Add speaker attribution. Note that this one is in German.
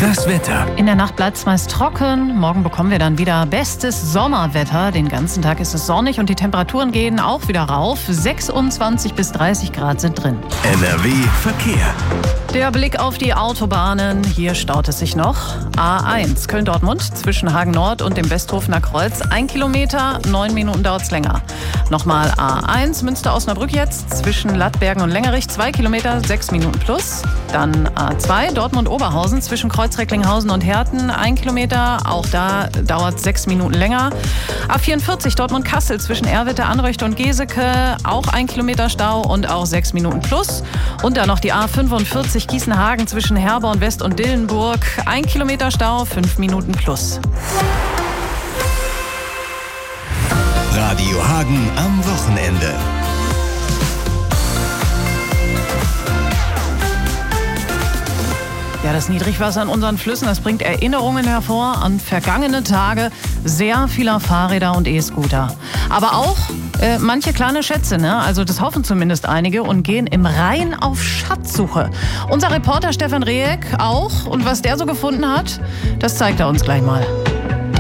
Speaker 1: Das Wetter.
Speaker 2: In der Nacht bleibt es meist trocken. Morgen bekommen wir dann wieder bestes Sommerwetter. Den ganzen Tag ist es sonnig und die Temperaturen gehen auch wieder rauf. 26 bis 30 Grad sind drin.
Speaker 1: NRW Verkehr.
Speaker 2: Der Blick auf die Autobahnen. Hier staut es sich noch. A1 Köln-Dortmund zwischen Hagen Nord und dem Westhofener Kreuz. 1 Kilometer, 9 Minuten dauert es länger. Nochmal A1 Münster-Osnabrück jetzt zwischen Lattbergen und Längerich. 2 Kilometer, 6 Minuten plus. Dann A2 Dortmund-Oberhausen zwischen Kreuz-Recklinghausen und Herten. 1 Kilometer, auch da dauert 6 Minuten länger. A44 Dortmund-Kassel zwischen Erwitte, Anreuchte und Geseke. Auch 1 Kilometer Stau und auch 6 Minuten plus. Und dann noch die A45 Gießen-Hagen zwischen Herborn West und Dillenburg. 1 Kilometer Stau, 5 Minuten plus.
Speaker 1: Radio Hagen am Wochenende.
Speaker 2: Ja, das Niedrigwasser in unseren Flüssen, das bringt Erinnerungen hervor an vergangene Tage sehr vieler Fahrräder und E-Scooter. Aber auch manche kleine Schätze, ne? Also das hoffen zumindest einige und gehen im Rhein auf Schatzsuche. Unser Reporter Stefan Rehek auch. Und was der so gefunden hat, das zeigt er uns gleich mal.